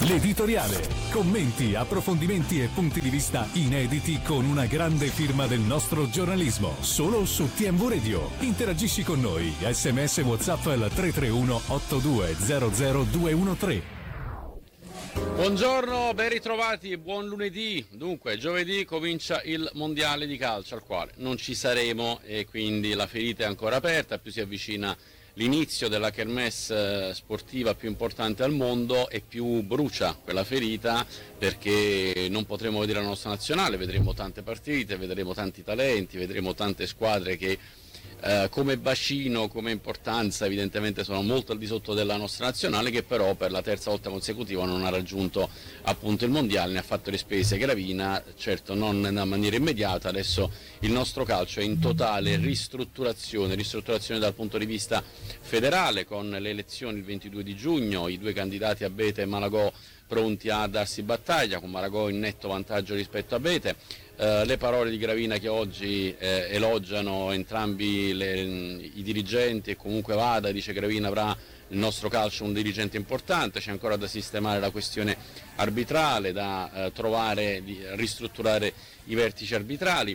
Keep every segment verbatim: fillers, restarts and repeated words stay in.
L'editoriale. Commenti, approfondimenti e punti di vista inediti con una grande firma del nostro giornalismo. Solo su T M V Radio. Interagisci con noi. S M S WhatsApp al tre tre uno otto due zero zero due uno tre. Buongiorno, ben ritrovati e buon lunedì. Dunque, giovedì comincia il mondiale di calcio al quale non ci saremo e quindi la ferita è ancora aperta, più si avvicina l'inizio della kermesse sportiva più importante al mondo e più brucia quella ferita, perché non potremo vedere la nostra nazionale, vedremo tante partite, vedremo tanti talenti, vedremo tante squadre che eh, come bacino, come importanza evidentemente sono molto al di sotto della nostra nazionale, che però per la terza volta consecutiva non ha raggiunto appunto il mondiale, ne ha fatto le spese Gravina, certo non in maniera immediata. Adesso il nostro calcio è in totale ristrutturazione, ristrutturazione dal punto di vista federale, con le elezioni il ventidue di giugno, i due candidati Abete e Malagò pronti a darsi battaglia, con Malagò in netto vantaggio rispetto a Abete. Uh, le parole di Gravina che oggi eh, elogiano entrambi le, i dirigenti, e comunque vada, dice Gravina, avrà il nostro calcio un dirigente importante, c'è ancora da sistemare la questione arbitrale, da uh, trovare, di ristrutturare i vertici arbitrali.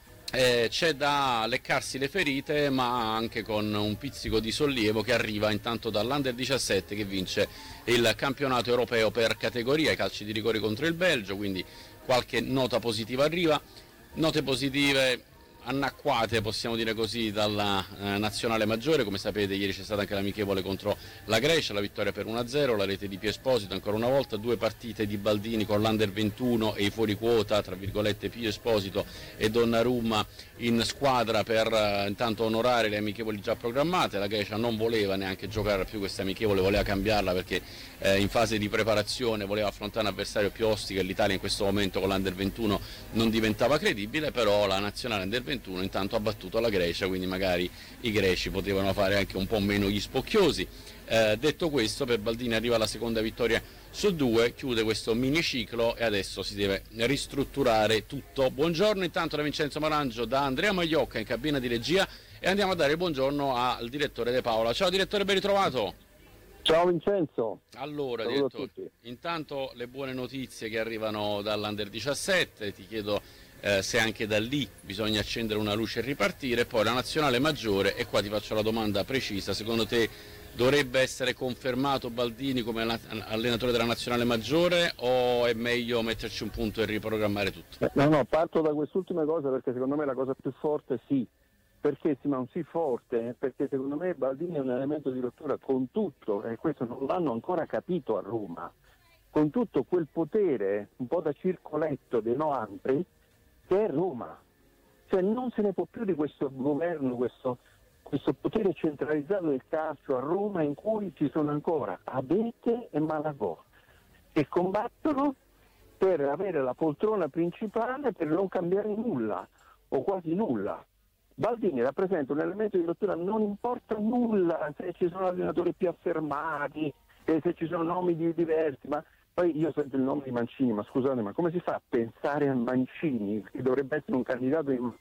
Eh, c'è da leccarsi le ferite, ma anche con un pizzico di sollievo che arriva intanto dall'Under diciassette che vince il campionato europeo per categoria, i calci di rigore contro il Belgio, quindi qualche nota positiva arriva. Note positive annacquate, possiamo dire così, dalla eh, nazionale maggiore. Come sapete, ieri c'è stata anche l'amichevole contro la Grecia, la vittoria per uno a zero, la rete di Pio Esposito ancora una volta, due partite di Baldini con l'Under ventuno e i fuori quota, tra virgolette Pio Esposito e Donnarumma in squadra per eh, intanto onorare le amichevoli già programmate. La Grecia non voleva neanche giocare più questa amichevole, voleva cambiarla perché eh, in fase di preparazione voleva affrontare un avversario più ostico e l'Italia in questo momento con l'Under ventuno non diventava credibile, però la nazionale Under ventuno intanto ha battuto la Grecia, quindi magari i greci potevano fare anche un po' meno gli spocchiosi. Eh, detto questo, per Baldini arriva la seconda vittoria su due, chiude questo miniciclo e adesso si deve ristrutturare tutto. Buongiorno intanto da Vincenzo Marangio, da Andrea Magliocca in cabina di regia, e andiamo a dare il buongiorno al direttore De Paola. Ciao direttore, ben ritrovato. Ciao Vincenzo. Allora direttore, intanto le buone notizie che arrivano dall'Under diciassette, ti chiedo Eh, se anche da lì bisogna accendere una luce e ripartire, poi la nazionale maggiore, e qua ti faccio la domanda precisa: secondo te dovrebbe essere confermato Baldini come allenatore della nazionale maggiore o è meglio metterci un punto e riprogrammare tutto? No, no, parto da quest'ultima cosa perché secondo me la cosa più forte sì. Perché sì, ma un sì forte? Perché secondo me Baldini è un elemento di rottura con tutto, e questo non l'hanno ancora capito a Roma, con tutto quel potere un po' da circoletto dei no ampri che è Roma. Cioè non se ne può più di questo governo, questo, questo potere centralizzato del calcio a Roma, in cui ci sono ancora Abete e Malagò che combattono per avere la poltrona principale, per non cambiare nulla o quasi nulla. Baldini rappresenta un elemento di rottura, non importa nulla se ci sono allenatori più affermati, se ci sono nomi diversi, ma poi io sento il nome di Mancini, ma scusate, ma come si fa a pensare a Mancini, che dovrebbe essere un candidato in...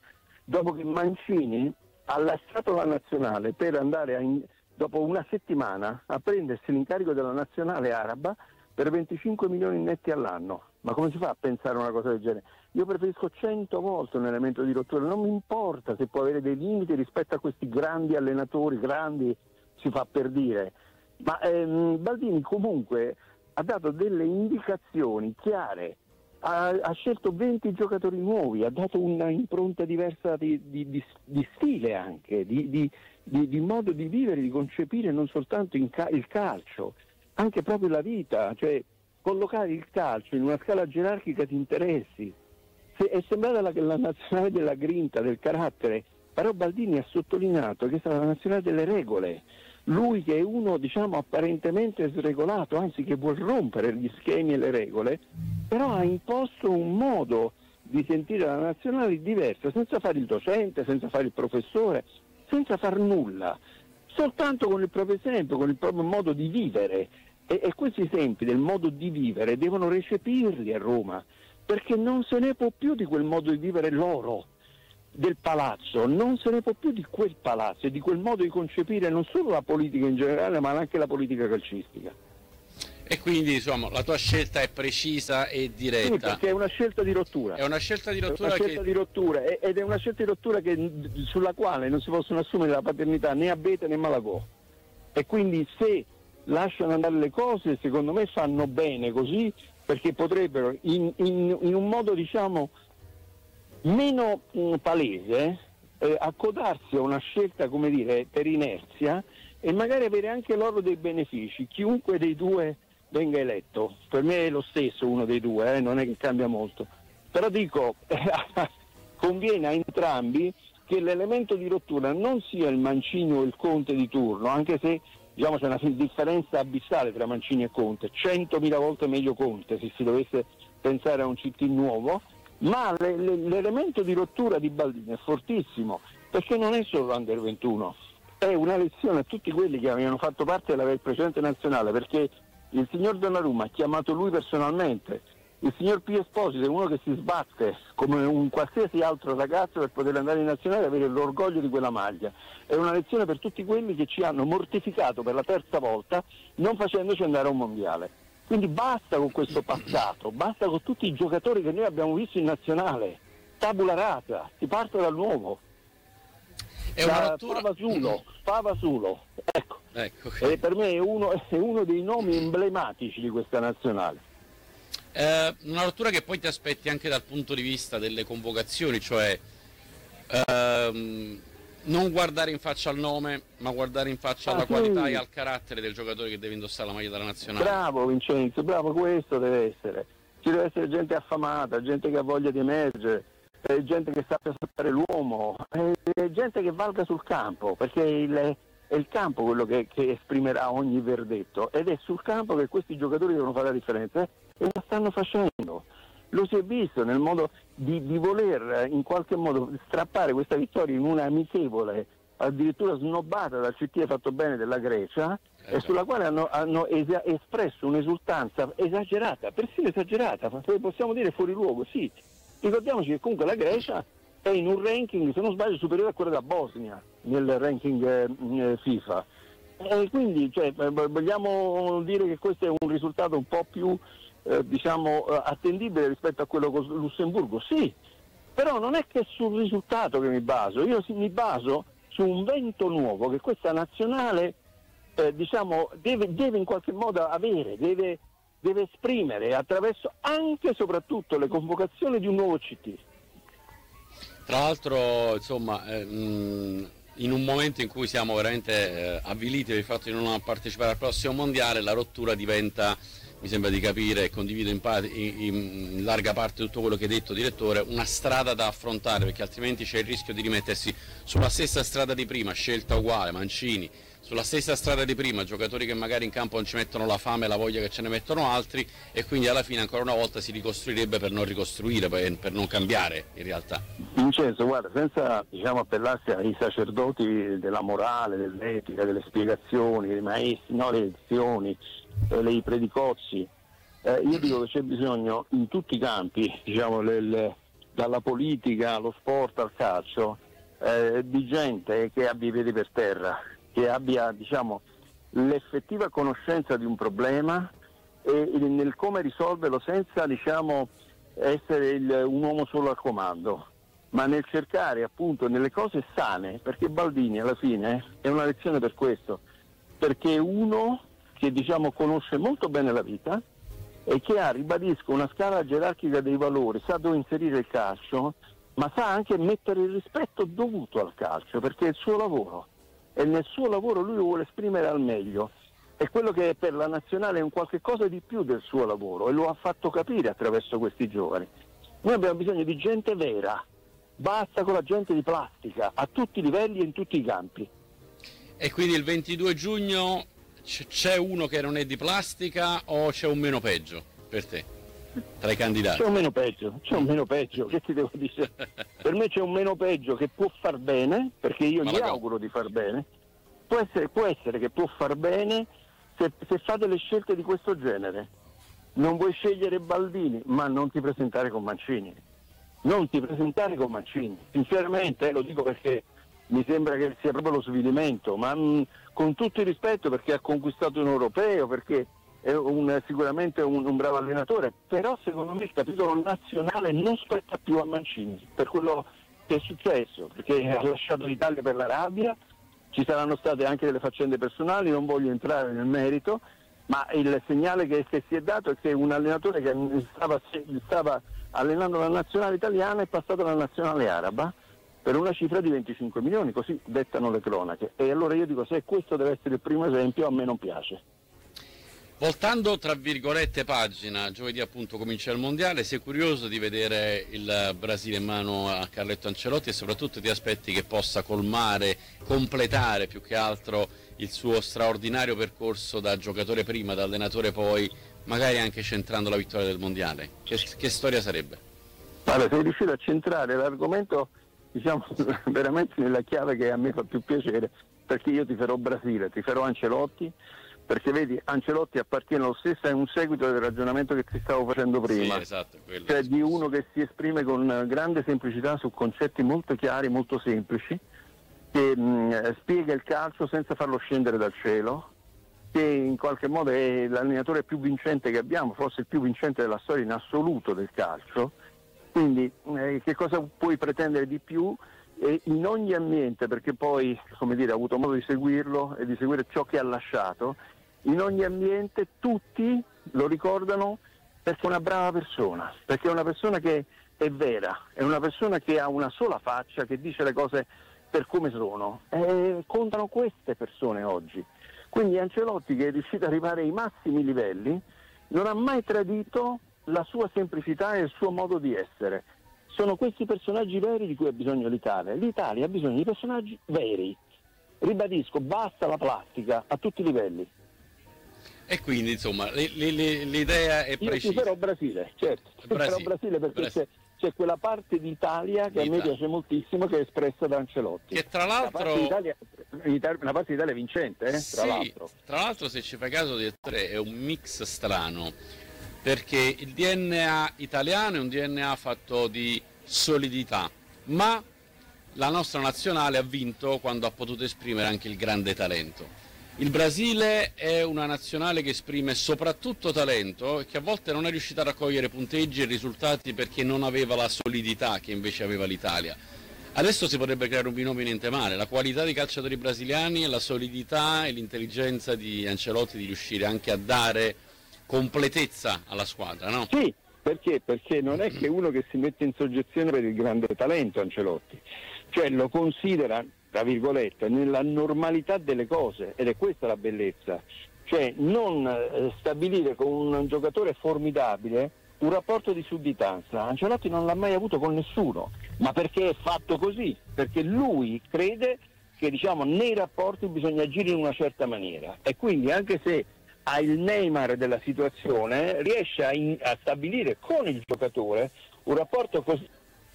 dopo che Mancini ha lasciato la nazionale per andare a in... dopo una settimana a prendersi l'incarico della nazionale araba per venticinque milioni netti all'anno? Ma come si fa a pensare a una cosa del genere? Io preferisco cento volte un elemento di rottura, non mi importa se può avere dei limiti rispetto a questi grandi allenatori, grandi si fa per dire, ma ehm, Baldini comunque ha dato delle indicazioni chiare, ha, ha scelto venti giocatori nuovi, ha dato una impronta diversa di, di, di, di stile anche, di, di, di, di modo di vivere, di concepire non soltanto in ca- il calcio, anche proprio la vita, cioè collocare il calcio in una scala gerarchica di interessi. Se, è sembrata la, la nazionale della grinta, del carattere, però Baldini ha sottolineato che è stata la nazionale delle regole. Lui che è uno, diciamo, apparentemente sregolato, anzi che vuol rompere gli schemi e le regole, però ha imposto un modo di sentire la nazionale diverso, senza fare il docente, senza fare il professore, senza far nulla, soltanto con il proprio esempio, con il proprio modo di vivere. E, e questi esempi del modo di vivere devono recepirli a Roma, perché non se ne può più di quel modo di vivere loro, del palazzo, non se ne può più di quel palazzo e di quel modo di concepire non solo la politica in generale, ma anche la politica calcistica. E quindi insomma la tua scelta è precisa e diretta. Sì, perché è una scelta di rottura. È una scelta di rottura, è una scelta che... di rottura ed è una scelta di rottura che, sulla quale non si possono assumere la paternità né Abete né Malagò. E quindi se lasciano andare le cose, secondo me fanno bene così, perché potrebbero in, in, in un modo diciamo meno mh, palese eh, accodarsi a una scelta, come dire, per inerzia e magari avere anche loro dei benefici, chiunque dei due venga eletto. Per me è lo stesso uno dei due, eh, non è che cambia molto, però dico conviene a entrambi che l'elemento di rottura non sia il Mancini o il Conte di turno, anche se diciamo c'è una differenza abissale tra Mancini e Conte, centomila volte meglio Conte se si dovesse pensare a un C T nuovo, ma le, le, l'elemento di rottura di Baldini è fortissimo, perché non è solo l'Under ventuno, è una lezione a tutti quelli che avevano fatto parte della precedente nazionale, perché il signor Donnarumma ha chiamato lui personalmente, il signor Pio Esposito è uno che si sbatte come un qualsiasi altro ragazzo per poter andare in nazionale e avere l'orgoglio di quella maglia. È una lezione per tutti quelli che ci hanno mortificato per la terza volta non facendoci andare a un mondiale. Quindi basta con questo passato, basta con tutti i giocatori che noi abbiamo visto in nazionale, tabula rasa, si parte dal nuovo. È una rottura... Favasulo, Favasulo, ecco, ecco. E per me è uno, è uno dei nomi emblematici di questa nazionale. Eh, una rottura che poi ti aspetti anche dal punto di vista delle convocazioni, cioè ehm, non guardare in faccia al nome, ma guardare in faccia ah, alla sì. qualità e al carattere del giocatore che deve indossare la maglia della nazionale. Bravo Vincenzo, bravo, questo deve essere. Ci deve essere gente affamata, gente che ha voglia di emergere, eh, gente che sappia salvare l'uomo, eh, gente che valga sul campo, perché il, è il campo quello che, che esprimerà ogni verdetto, ed è sul campo che questi giocatori devono fare la differenza, eh, e la stanno facendo. Lo si è visto nel modo di, di voler in qualche modo strappare questa vittoria in una amichevole, addirittura snobbata dal C T fatto bene della Grecia, eh, e sulla quale hanno, hanno esa- espresso un'esultanza esagerata, persino esagerata, possiamo dire fuori luogo, sì. Ricordiamoci che comunque la Grecia è in un ranking, se non sbaglio, superiore a quello della Bosnia nel ranking eh, FIFA. E quindi cioè, vogliamo dire che questo è un risultato un po' più eh, diciamo attendibile rispetto a quello con Lussemburgo? Sì, però non è che è sul risultato che mi baso, io mi baso su un vento nuovo che questa nazionale eh, diciamo deve, deve in qualche modo avere, deve, deve esprimere attraverso anche e soprattutto le convocazioni di un nuovo C T. Tra l'altro, insomma, eh, mh, in un momento in cui siamo veramente eh, avviliti per il fatto di non partecipare al prossimo mondiale, la rottura diventa, mi sembra di capire, e condivido in, parte, in, in larga parte tutto quello che hai detto, direttore, una strada da affrontare, perché altrimenti c'è il rischio di rimettersi sulla stessa strada di prima, scelta uguale, Mancini, sulla stessa strada di prima, giocatori che magari in campo non ci mettono la fame e la voglia che ce ne mettono altri, e quindi alla fine ancora una volta si ricostruirebbe per non ricostruire, per non cambiare in realtà. Vincenzo, guarda, senza diciamo appellarsi ai sacerdoti della morale, dell'etica, delle spiegazioni, dei maestri, no, le lezioni, eh, i predicozzi, eh, io dico che c'è bisogno in tutti i campi, diciamo, del, dalla politica allo sport al calcio, eh, di gente che abbia i piedi per terra, che abbia diciamo l'effettiva conoscenza di un problema e, e nel come risolverlo senza diciamo essere il, un uomo solo al comando, ma nel cercare appunto nelle cose sane, perché Baldini alla fine è una lezione per questo, perché è uno che diciamo conosce molto bene la vita e che ha, ribadisco, una scala gerarchica dei valori, sa dove inserire il calcio, ma sa anche mettere il rispetto dovuto al calcio, perché è il suo lavoro. E nel suo lavoro lui lo vuole esprimere al meglio, è quello che per la nazionale è un qualche cosa di più del suo lavoro e lo ha fatto capire attraverso questi giovani. Noi abbiamo bisogno di gente vera, basta con la gente di plastica a tutti i livelli e in tutti i campi. E quindi il ventidue giugno c'è uno che non è di plastica o c'è un meno peggio per te? Tra i candidati c'è un meno peggio, c'è un meno peggio, che ti devo dire? Per me c'è un meno peggio che può far bene, perché io gli auguro di far bene, può essere, può essere che può far bene se, se fa delle scelte di questo genere. Non vuoi scegliere Baldini, ma non ti presentare con Mancini, non ti presentare con Mancini, sinceramente eh, lo dico perché mi sembra che sia proprio lo svilimento, ma mh, con tutto il rispetto, perché ha conquistato un europeo, perché è un, sicuramente un, un bravo allenatore, però secondo me il capitolo nazionale non spetta più a Mancini per quello che è successo, perché ha lasciato l'Italia per la rabbia, ci saranno state anche delle faccende personali, non voglio entrare nel merito, ma il segnale che, che si è dato è che un allenatore che stava, stava allenando la nazionale italiana è passato alla nazionale araba per una cifra di venticinque milioni, così dettano le cronache. E allora io dico, se questo deve essere il primo esempio, a me non piace. Voltando tra virgolette pagina, giovedì appunto comincia il mondiale, sei curioso di vedere il Brasile in mano a Carletto Ancelotti e soprattutto ti aspetti che possa colmare, completare più che altro il suo straordinario percorso da giocatore prima, da allenatore poi, magari anche centrando la vittoria del mondiale? Che, che storia sarebbe? Allora, sei riuscito a centrare l'argomento, diciamo, veramente nella chiave che a me fa più piacere, perché io ti farò Brasile, ti farò Ancelotti, perché vedi, Ancelotti appartiene allo stesso, è un seguito del ragionamento che ti stavo facendo prima, sì, esatto, cioè di uno che si esprime con grande semplicità su concetti molto chiari, molto semplici, che mh, spiega il calcio senza farlo scendere dal cielo, che in qualche modo è l'allenatore più vincente che abbiamo, forse il più vincente della storia in assoluto del calcio. Quindi eh, che cosa puoi pretendere di più? E in ogni ambiente, perché poi, come dire, ho avuto modo di seguirlo e di seguire ciò che ha lasciato, in ogni ambiente tutti lo ricordano perché è una brava persona, perché è una persona che è vera, è una persona che ha una sola faccia, che dice le cose per come sono. E contano queste persone oggi. Quindi Ancelotti, che è riuscito ad arrivare ai massimi livelli, non ha mai tradito la sua semplicità e il suo modo di essere. Sono questi personaggi veri di cui ha bisogno l'Italia. L'Italia ha bisogno di personaggi veri. Ribadisco, basta la plastica a tutti i livelli. E quindi insomma le, le, le, l'idea è precisa. Io ti farò Brasile, certo, ti farò Brasile perché Brasile. C'è, c'è quella parte d'Italia che Italia. a me piace moltissimo, che è espressa da Ancelotti. Che tra l'altro... Una parte d'Italia, una parte d'Italia vincente, eh? Sì, tra l'altro. Tra l'altro, se ci fai caso, di tre è un mix strano, perché il D N A italiano è un D N A fatto di solidità, ma la nostra nazionale ha vinto quando ha potuto esprimere anche il grande talento. Il Brasile è una nazionale che esprime soprattutto talento e che a volte non è riuscita a raccogliere punteggi e risultati perché non aveva la solidità che invece aveva l'Italia. Adesso si potrebbe creare un binomio niente male, la qualità dei calciatori brasiliani e la solidità e l'intelligenza di Ancelotti di riuscire anche a dare completezza alla squadra, no? Sì, perché? Perché non è che uno che si mette in soggezione per il grande talento Ancelotti, cioè lo considera, tra virgolette, nella normalità delle cose, ed è questa la bellezza, cioè non eh, stabilire con un giocatore formidabile un rapporto di sudditanza. Ancelotti non l'ha mai avuto con nessuno, ma perché è fatto così, perché lui crede che, diciamo, nei rapporti bisogna agire in una certa maniera, e quindi anche se ha il Neymar della situazione riesce a, in, a stabilire con il giocatore un rapporto così.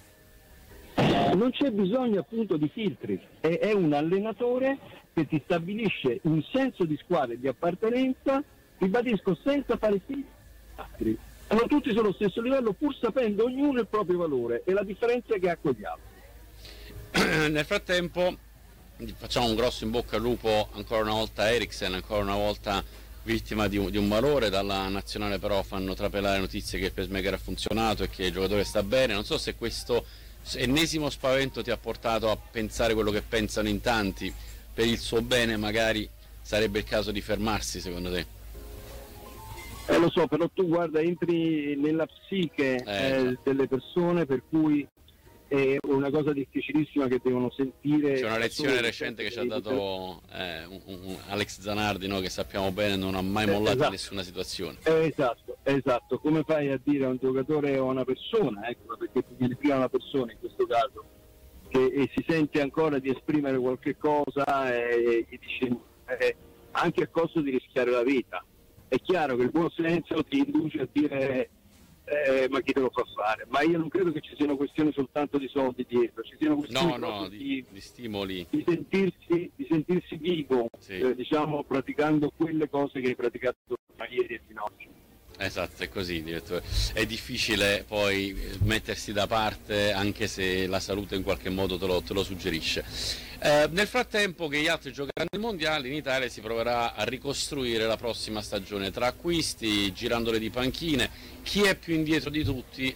Non c'è bisogno appunto di filtri, è, è un allenatore che ti stabilisce un senso di squadra e di appartenenza, ribadisco, senza fare filtri. Allora tutti sono allo stesso livello, pur sapendo ognuno il proprio valore e la differenza che ha con gli altri. Nel frattempo facciamo un grosso in bocca al lupo ancora una volta a Eriksen, ancora una volta vittima di un, di un malore. Dalla nazionale però fanno trapelare notizie che il pacemaker ha funzionato e che il giocatore sta bene. Non so se questo ennesimo spavento ti ha portato a pensare quello che pensano in tanti, per il suo bene magari sarebbe il caso di fermarsi, secondo te? Eh, lo so, però tu guarda, entri nella psiche eh, eh, delle persone, per cui è una cosa difficilissima che devono sentire. C'è una lezione recente che ci ha dato eh, un, un Alex Zanardi, no, che sappiamo bene non ha mai mollato eh, esatto. nessuna situazione. Eh, esatto, esatto. Come fai a dire a un giocatore o a una persona, ecco, perché ti viene prima una persona in questo caso, che e si sente ancora di esprimere qualche cosa e, e dice eh, anche a costo di rischiare la vita. È chiaro che il buon senso ti induce a dire eh, ma chi te lo fa fare? Ma io non credo che ci siano questioni soltanto di soldi dietro, ci siano questioni no, no, di, di, di stimoli, di sentirsi, di sentirsi vivo, sì. eh, diciamo, praticando quelle cose che hai praticato ieri e fino ad oggi. Esatto, è così, direttore. È difficile poi mettersi da parte anche se la salute in qualche modo te lo, te lo suggerisce. Eh, nel frattempo che gli altri giocheranno i mondiali, in Italia si proverà a ricostruire la prossima stagione tra acquisti, girandole di panchine. Chi è più indietro di tutti